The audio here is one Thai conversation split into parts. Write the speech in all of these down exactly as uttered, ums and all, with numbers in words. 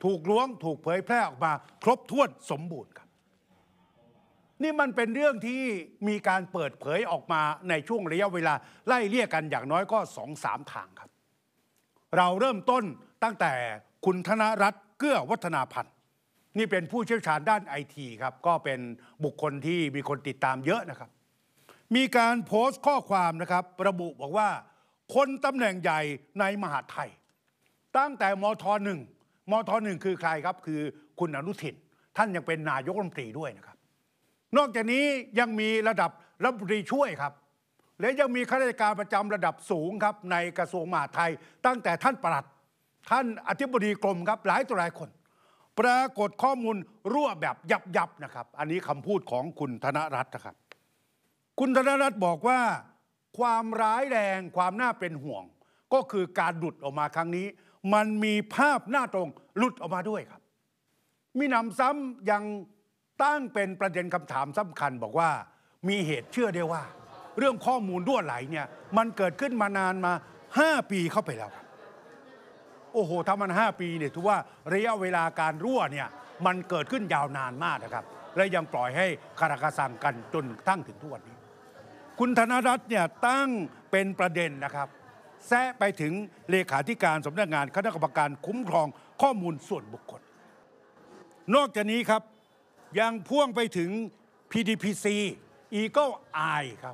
ถูกล้วงถูกเผยแพร่ออกมาครบถ้วนสมบูรณ์ครับนี่มันเป็นเรื่องที่มีการเปิดเผยออกมาในช่วงระยะเวลาไล่เลี่ยกันอย่างน้อยก็ สองสาม ทางครับเราเริ่มต้นตั้งแต่คุณธนรัตน์เกื้อวัฒนาพันธ์นี่เป็นผู้เชี่ยวชาญด้านไอทีครับก็เป็นบุคคลที่มีคนติดตามเยอะนะครับมีการโพสต์ข้อความนะครับระบุบอกว่าคนตำแหน่งใหญ่ในมหาดไทยตั้งแต่มทหนึ่งมทหนึ่งคือใครครับคือคุณอนุทินท่านยังเป็นนายกรัฐมนตรีด้วยนะครับนอกจากนี้ยังมีระดับรัฐมนตรีช่วยครับและยังมีข้าราชการประจำระดับสูงครับในกระทรวงมหาดไทยตั้งแต่ท่านปลัดท่านอธิบดีกรมครับหลายต่อหลายคนปรากฏข้อมูลรั่วแบบยับยับนะครับอันนี้คำพูดของคุณธนรัตน์นะครับคุณธนรัตน์บอกว่าความร้ายแรงความน่าเป็นห่วงก็คือการหลุดออกมาครั้งนี้มันมีภาพหน้าตรงหลุดออกมาด้วยครับมีหนำซ้ำยังตั้งเป็นประเด็นคำถามสำคัญบอกว่ามีเหตุเชื่อได้ว่าเรื่องข้อมูลรั่วไหลเนี่ยมันเกิดขึ้นมานานมาห้าปีเข้าไปแล้วครับโอ้โหถ้ามันห้าปีเนี่ยถือว่าระยะเวลาการรั่วเนี่ยมันเกิดขึ้นยาวนานมากนะครับและยังปล่อยให้คาราคาซังกันจนตั้งถึงทุกวันนี้คุณธนรัตน์เนี่ยตั้งเป็นประเด็นนะครับแซะไปถึงเลขาธิการสำนักงานคณะกรรมการคุ้มครองข้อมูลส่วนบุคคลนอกจากนี้ครับยังพ่วงไปถึง พี ดี พี ซี Eagle Eye ครับ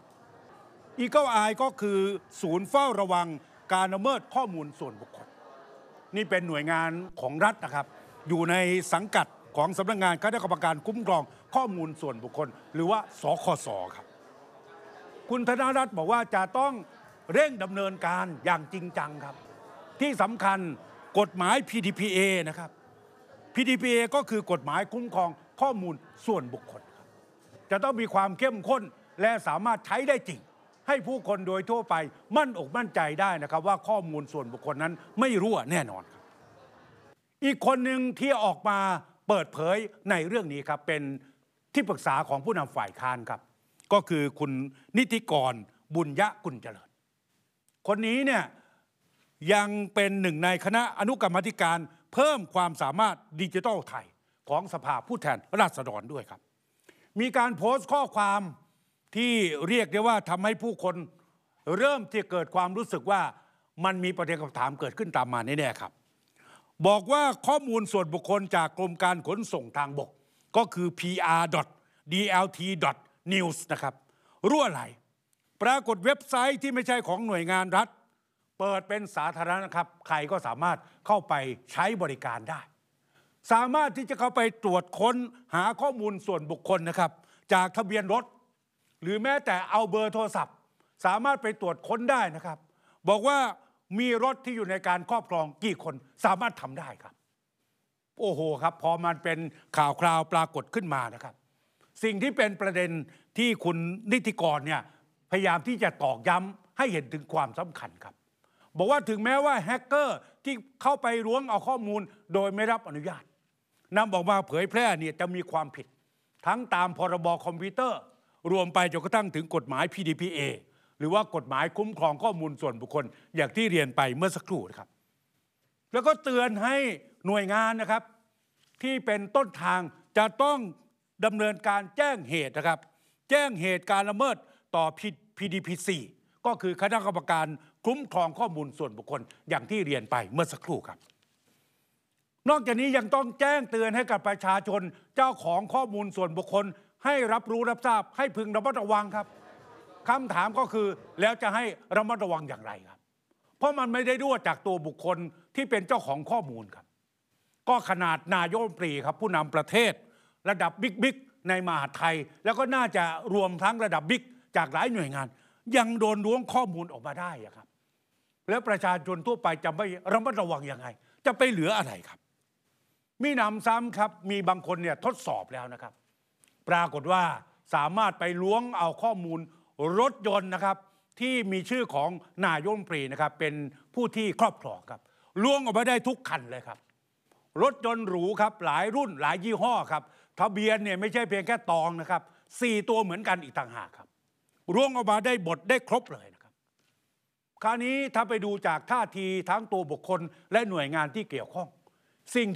Eagle Eye ก็คือศูนย์เฝ้าระวังการละเมิดข้อมูลส่วนบุคคลนี่เป็นหน่วยงานของรัฐนะครับอยู่ในสังกัดของสำนักงานคณะกรรมการคุ้มครองข้อมูลส่วนบุคคลหรือว่าสคสครับคุณธนรัตน์บอกว่าจะต้องเร่งดำเนินการอย่างจริงจังครับที่สำคัญกฎหมาย พี ดี พี เอ นะครับ พี ดี พี เอ ก็คือกฎหมายคุ้มครองข้อมูลส่วนบุคคลครับจะต้องมีความเข้มข้นและสามารถใช้ได้จริงให้ผู้คนโดยทั่วไปมั่นอกมั่นใจได้นะครับว่าข้อมูลส่วนบุคคลนั้นไม่รั่วแน่นอนครับอีกคนหนึ่งที่ออกมาเปิดเผยในเรื่องนี้ครับเป็นที่ปรึกษาของผู้นำฝ่ายค้านครับก็คือคุณนิติกรบุญยะกุลเจริญคนนี้เนี่ยยังเป็นหนึ่งในคณะอนุกรรมาธิการเพิ่มความสามารถดิจิทัลไทยของสภาผู้แทนราษฎรด้วยครับมีการโพสต์ข้อความที่เรียกได้ว่าทำให้ผู้คนเริ่มที่เกิดความรู้สึกว่ามันมีประเด็นคำถามเกิดขึ้นตามมาแน่ๆครับบอกว่าข้อมูลส่วนบุคคลจากกรมการขนส่งทางบกก็คือ พี อาร์ ดอท ดี แอล ที ดอท นิวส์ นะครับรั่วไหลปรากฏเว็บไซต์ที่ไม่ใช่ของหน่วยงานรัฐเปิดเป็นสาธารณะนะครับใครก็สามารถเข้าไปใช้บริการได้สามารถที่จะเข้าไปตรวจค้นหาข้อมูลส่วนบุคคลนะครับจากทะเบียนรถหรือแม้แต่เอาเบอร์โทรศัพท์สามารถไปตรวจค้นได้นะครับบอกว่ามีรถที่อยู่ในการครอบครองกี่คนสามารถทำได้ครับโอ้โหครับพอมันเป็นข่าวคราวปรากฏขึ้นมานะครับสิ่งที่เป็นประเด็นที่คุณนิติกรเนี่ยพยายามที่จะตอกย้ำให้เห็นถึงความสำคัญครับบอกว่าถึงแม้ว่าแฮกเกอร์ที่เข้าไปล้วงเอาข้อมูลโดยไม่รับอนุญาตนำออกมาเผยแพร่เนี่ยจะมีความผิดทั้งตามพรบคอมพิวเตอร์รวมไปจนกระทั่งถึงกฎหมาย พี ดี พี เอ หรือว่ากฎหมายคุ้มครองข้อมูลส่วนบุคคลอย่างที่เรียนไปเมื่อสักครู่นะครับแล้วก็เตือนให้หน่วยงานนะครับที่เป็นต้นทางจะต้องดำเนินการแจ้งเหตุนะครับแจ้งเหตุการละเมิดต่อ พี ดี พี ซี ก็คือคณะกรรมการคุ้มครองข้อมูลส่วนบุคคลอย่างที่เรียนไปเมื่อสักครู่ครับนอกจากนี้ยังต้องแจ้งเตือนให้กับประชาชนเจ้าของข้อมูลส่วนบุคคลให้รับรู้รับทราบให้พึงระมัดระวังครับคำถามก็คือแล้วจะให้ระมัดระวังอย่างไรครับเพราะมันไม่ได้รั่วจากตัวบุคคลที่เป็นเจ้าของข้อมูลครับก็ขนาดนายกรัฐมนตรีครับผู้นำประเทศระดับบิ๊กๆในมหาดไทยแล้วก็น่าจะรวมทั้งระดับบิ๊กจากหลายหน่วยงานยังโดนล้วงข้อมูลออกมาได้ครับแล้วประชาชนทั่วไปจะไม่ระมัดระวังยังไงจะไปเหลืออะไรครับมีหนำซ้ำครับมีบางคนเนี่ยทดสอบแล้วนะครับปรากฏว่าสามารถไปล้วงเอาข้อมูลรถยนต์นะครับที่มีชื่อของนายกรัฐมนตรีนะครับเป็นผู้ที่ครอบครองครับล้วงออกมาได้ทุกคันเลยครับรถยนต์หรูครับหลายรุ่นหลายยี่ห้อครับทะเบียนเนี่ยไม่ใช่เพียงแค่ตองนะครับสี่ตัวเหมือนกันอีกต่างหากครับล้วงออกมาได้บทได้ครบเลยนะครับคราวนี้ถ้าไปดูจากท่าทีทั้งตัวบุคคลและหน่วยงานที่เกี่ยวข้องสิ่ง